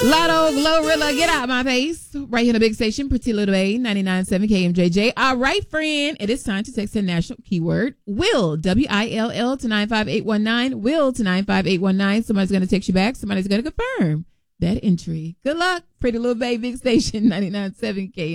Lotto Glorilla, get out my face. Right here in the big station, Pretty Little A, 99.7 KMJJ. All right, friend. It is time to text the national keyword WILL, WILL to 95819. WILL to 95819. Somebody's going to text you back. Somebody's going to confirm that entry. Good luck, Pretty Little Bay, big station, 99.7 KMJJ.